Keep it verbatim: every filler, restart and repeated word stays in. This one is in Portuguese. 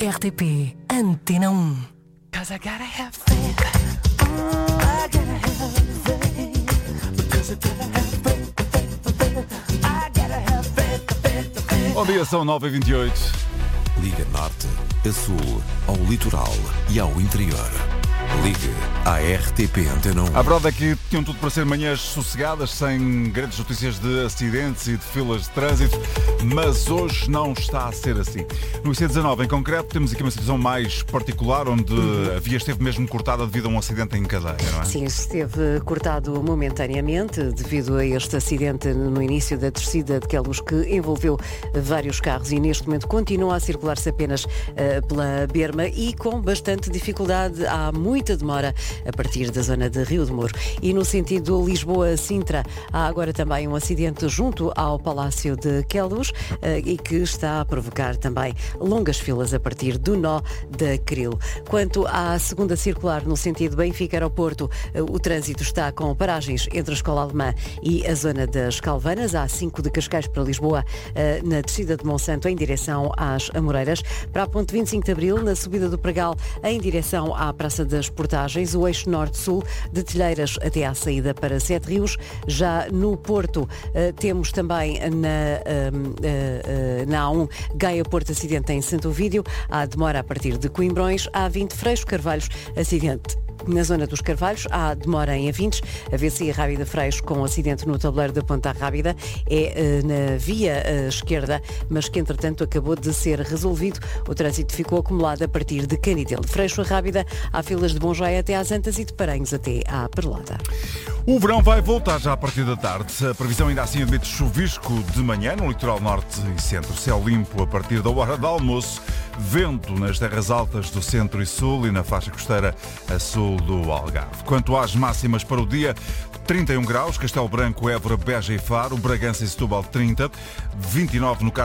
R T P Antena um. Cause I gotta have faith. I gotta have faith. Because I gotta have faith, faith, faith. I gotta have faith, faith, faith. Bom dia, são nove e vinte e oito. Liga Norte, a Sul, ao Litoral e ao Interior. Ligue à R T P Antena um. A verdade é que tinham tudo para ser manhãs sossegadas, sem grandes notícias de acidentes e de filas de trânsito, mas hoje não está a ser assim. No I C dezanove, em concreto, temos aqui uma situação mais particular, onde a via esteve mesmo cortada devido a um acidente em cadeia, não é? Sim, esteve cortado momentaneamente devido a este acidente no início da descida de Queluz, que envolveu vários carros e neste momento continua a circular-se apenas uh, pela berma e com bastante dificuldade. Há muita demora a partir da zona de Rio de Moro. E no sentido Lisboa-Sintra, há agora também um acidente junto ao Palácio de Queluz uh, e que está a provocar também longas filas a partir do nó da Cril. Quanto à segunda circular no sentido Benfica-Aeroporto, uh, o trânsito está com paragens entre a Escola Alemã e a zona das Calvanas. Há cinco de Cascais para Lisboa, uh, na descida de Monsanto em direção às Amoreiras. Para a ponte vinte e cinco de Abril, na subida do Pregal em direção à Praça das Portagens, o eixo norte-sul de Telheiras até à saída para Sete Rios. Já no Porto, uh, temos também na, uh, uh, uh, na A um Gaia-Porto acidente em Santo Ovídio. Há demora a partir de Coimbrões. A vinte Freixo Carvalhos, acidente na zona dos Carvalhos. Há demora em Avintes. A V C Rábida Freixo com acidente no tabuleiro da Ponta Rábida. É uh, na via uh, esquerda, mas que entretanto acabou de ser resolvido. O trânsito ficou acumulado a partir de Canidelo. Freixo a Rábida, há filas de Bonjaia até às Antas e de Paranhos até à Perlada. O verão vai voltar já a partir da tarde. A previsão ainda assim admite chuvisco de manhã no litoral norte e centro. Céu limpo a partir da hora de almoço. Vento nas terras altas do centro e sul e na faixa costeira a sul do Algarve. Quanto às máximas para o dia, trinta e um graus, Castelo Branco, Évora, Beja e Faro, Bragança e Setúbal trinta, vinte e nove no caso